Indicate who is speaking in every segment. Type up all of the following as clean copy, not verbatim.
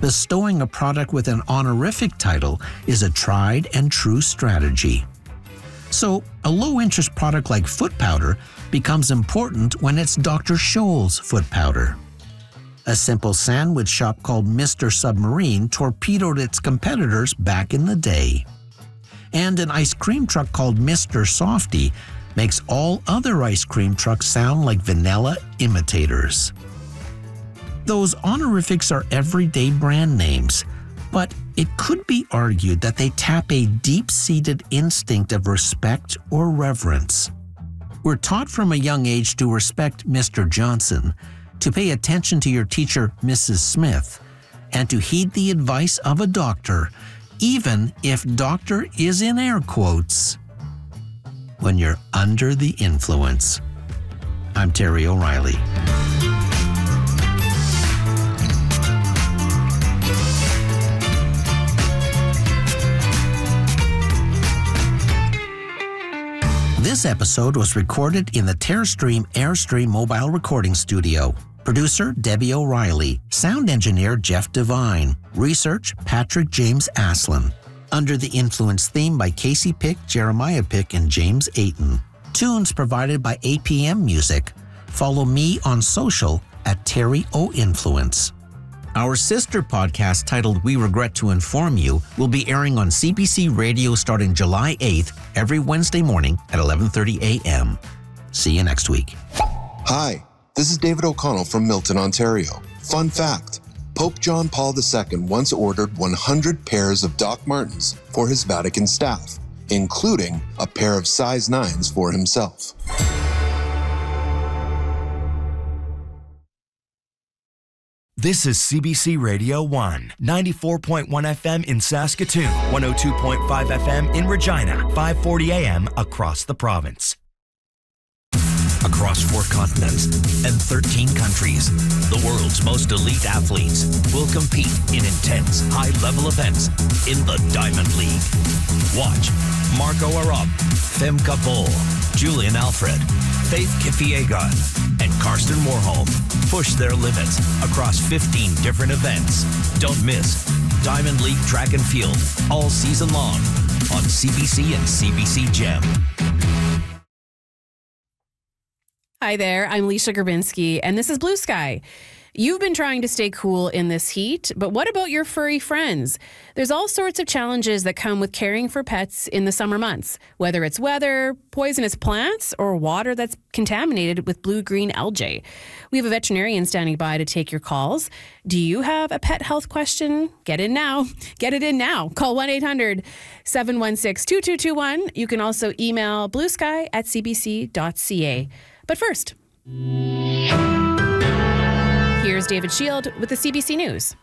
Speaker 1: bestowing a product with an honorific title is a tried and true strategy. So, a low-interest product like foot powder becomes important when it's Dr. Scholl's foot powder. A simple sandwich shop called Mr. Submarine torpedoed its competitors back in the day. And an ice cream truck called Mr. Softy makes all other ice cream trucks sound like vanilla imitators. Those honorifics are everyday brand names, but it could be argued that they tap a deep-seated instinct of respect or reverence. We're taught from a young age to respect Mr. Johnson, to pay attention to your teacher, Mrs. Smith, and to heed the advice of a doctor, even if doctor is in air quotes, when you're under the influence. I'm Terry O'Reilly. This episode was recorded in the Terrestream Airstream mobile recording studio. Producer Debbie O'Reilly. Sound engineer Jeff Devine. Research Patrick James Aslin. Under the Influence theme by Casey Pick, Jeremiah Pick, and James Ayton. Tunes provided by APM Music. Follow me on social at Terry O Influence. Our sister podcast titled We Regret to Inform You will be airing on CBC Radio starting July 8th every Wednesday morning at 11:30 a.m. See you next week.
Speaker 2: Hi, this is David O'Connell from Milton, Ontario. Fun fact, Pope John Paul II once ordered 100 pairs of Doc Martens for his Vatican staff, including a pair of size 9s for himself.
Speaker 3: This is CBC Radio 1, 94.1 FM in Saskatoon, 102.5 FM in Regina, 540 AM across the province. Across 4 continents and 13 countries, the world's most elite athletes will compete in intense, high-level events in the Diamond League. Watch Marco Arop, Femke Bol, Julian Alfred, Faith Kipyegon, and Karsten Warholm push their limits across 15 different events. Don't miss Diamond League Track and Field all season long on CBC and CBC Gem.
Speaker 4: Hi there, I'm Leisha Grabinski, and this is Blue Sky. You've been trying to stay cool in this heat, but what about your furry friends? There's all sorts of challenges that come with caring for pets in the summer months, whether it's weather, poisonous plants, or water that's contaminated with blue-green algae. We have a veterinarian standing by to take your calls. Do you have a pet health question? Get in now. Get it in now. Call 1-800-716-2221. You can also email bluesky@cbc.ca. But first, here's David Shield with the CBC News.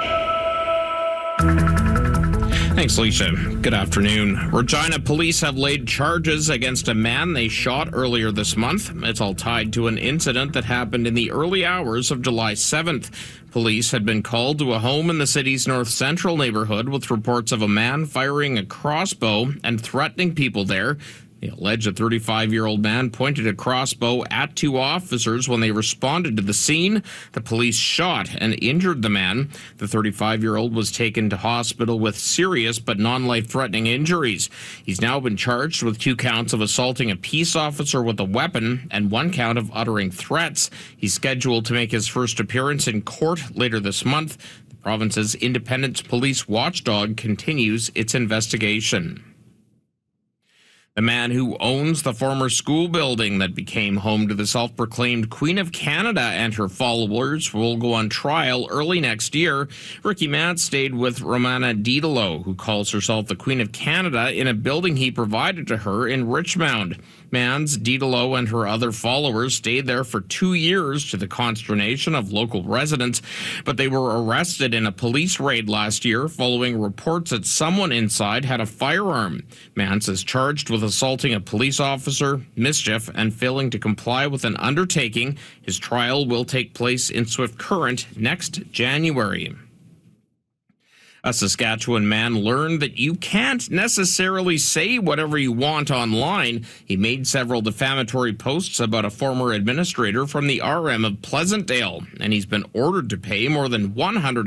Speaker 5: Thanks, Alicia. Good afternoon. Regina police have laid charges against a man they shot earlier this month. It's all tied to an incident that happened in the early hours of July 7th. Police had been called to a home in the city's north central neighborhood with reports of a man firing a crossbow and threatening people there. The alleged 35-year-old man pointed a crossbow at 2 officers when they responded to the scene. The police shot and injured the man. The 35-year-old was taken to hospital with serious but non-life-threatening injuries. He's now been charged with 2 counts of assaulting a peace officer with a weapon and 1 count of uttering threats. He's scheduled to make his first appearance in court later this month. The province's independent police watchdog continues its investigation. The man who owns the former school building that became home to the self-proclaimed Queen of Canada and her followers will go on trial early next year. Ricky Mantz stayed with Romana Diderot, who calls herself the Queen of Canada, in a building he provided to her in Richmond. Mantz, Diderot, and her other followers stayed there for 2 years to the consternation of local residents, but they were arrested in a police raid last year following reports that someone inside had a firearm. Mantz is charged with assaulting a police officer, mischief, and failing to comply with an undertaking. His trial will take place in Swift Current next January. A Saskatchewan man learned that you can't necessarily say whatever you want online. He made several defamatory posts about a former administrator from the RM of Pleasantdale, and he's been ordered to pay more than $100